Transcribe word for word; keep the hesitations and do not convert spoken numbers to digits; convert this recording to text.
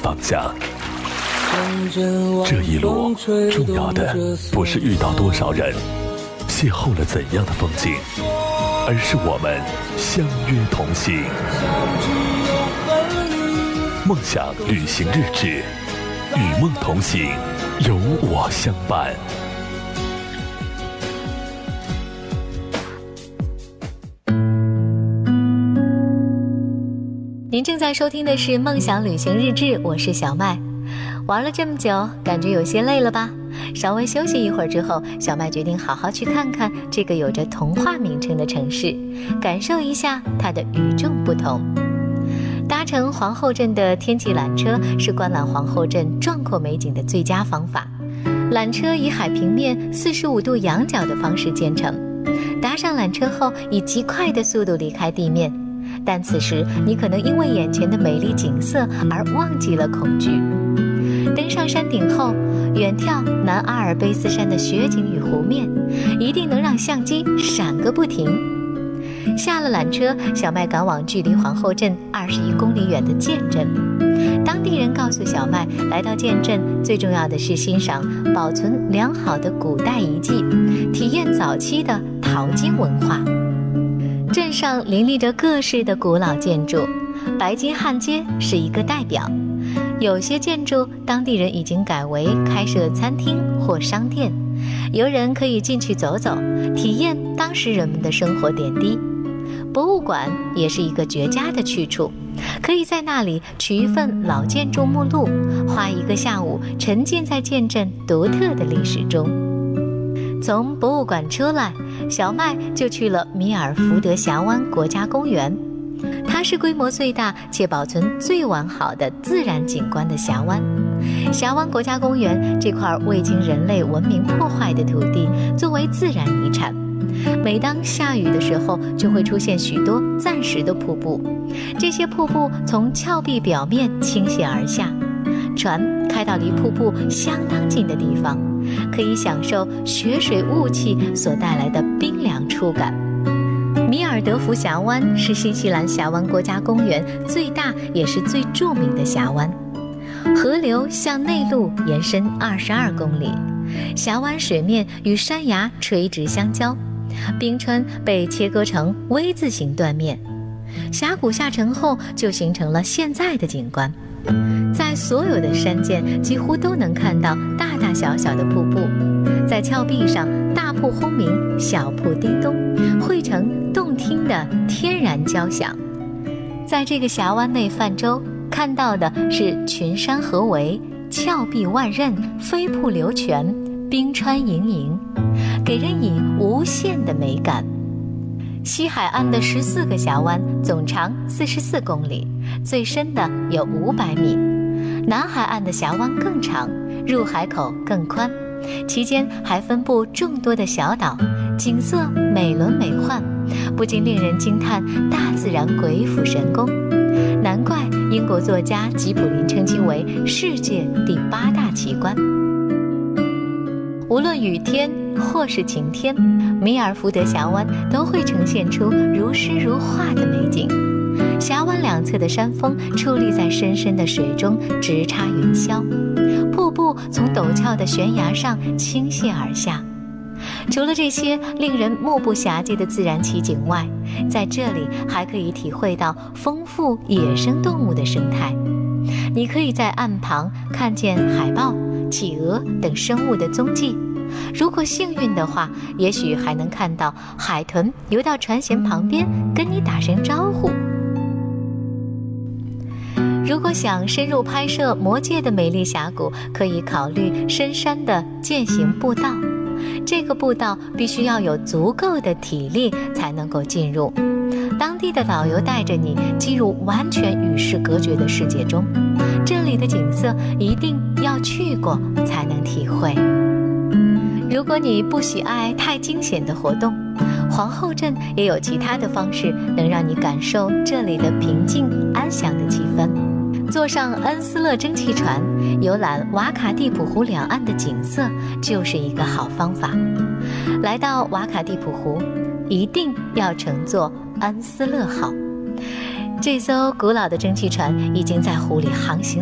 方向。这一路重要的不是遇到多少人，邂逅了怎样的风景，而是我们相约同行。梦想旅行日志，与梦同行，有我相伴。 您正在收听的是梦想旅行日志，我是小麦。玩了这么久，感觉有些累了吧？稍微休息一会儿之后，小麦决定好好去看看这个有着童话名称的城市，感受一下它的与众不同。搭乘皇后镇的天际缆车是观览皇后镇壮阔美景的最佳方法。缆车以海平面四十五度仰角的方式建成，搭上缆车后以极快的速度离开地面，但此时你可能因为眼前的美丽景色而忘记了恐惧。登上山顶后，远眺南阿尔卑斯山的雪景与湖面，一定能让相机闪个不停。下了缆车，小麦赶往距离皇后镇二十一公里远的建镇。当地人告诉小麦，来到建镇最重要的是欣赏保存良好的古代遗迹，体验早期的淘金文化。镇上林立着各式的古老建筑，白金汉街是一个代表。有些建筑当地人已经改为开设餐厅或商店，游人可以进去走走，体验当时人们的生活点滴。博物馆也是一个绝佳的去处，可以在那里取一份老建筑目录，花一个下午沉浸在建镇独特的历史中。从博物馆出来，小麦就去了米尔福德峡湾国家公园。它是规模最大且保存最完好的自然景观的峡湾。峡湾国家公园这块未经人类文明破坏的土地，作为自然遗产，每当下雨的时候，就会出现许多暂时的瀑布。这些瀑布从峭壁表面倾泻而下，船开到离瀑布相当近的地方，可以享受雪水雾气所带来的冰凉触感。米尔德福峡湾是新西兰峡湾国家公园最大也是最著名的峡湾，河流向内陆延伸二十二公里，峡湾水面与山崖垂直相交，冰川被切割成 V 字形断面，峡谷下沉后就形成了现在的景观。在所有的山涧几乎都能看到大大小小的瀑布，在峭壁上大瀑轰鸣，小瀑叮咚，汇成动听的天然交响。在这个峡湾内泛舟，看到的是群山合围，峭壁万仞，飞瀑流泉，冰川盈盈，给人以无限的美感。西海岸的十四个峡湾总长四十四公里，最深的有五百米。南海岸的峡湾更长，入海口更宽，其间还分布众多的小岛，景色美轮美奂，不禁令人惊叹大自然鬼斧神工。难怪英国作家吉普林称其为世界第八大奇观。无论雨天或是晴天，米尔福德峡湾都会呈现出如诗如画的美景。峡湾两侧的山峰矗立在深深的水中，直插云霄，瀑布从陡峭的悬崖上倾泻而下。除了这些令人目不暇接的自然奇景外，在这里还可以体会到丰富野生动物的生态。你可以在岸旁看见海豹、企鹅等生物的踪迹，如果幸运的话，也许还能看到海豚游到船舷旁边跟你打声招呼。如果想深入拍摄魔界的美丽峡谷，可以考虑深山的践行步道。这个步道必须要有足够的体力才能够进入，当地的导游带着你进入完全与世隔绝的世界中，这里的景色一定要去过才能体会。如果你不喜爱太惊险的活动，皇后镇也有其他的方式能让你感受这里的平静安详的气氛。坐上恩斯勒蒸汽船，游览瓦卡蒂普湖两岸的景色就是一个好方法。来到瓦卡蒂普湖，一定要乘坐恩斯勒号。这艘古老的蒸汽船已经在湖里航行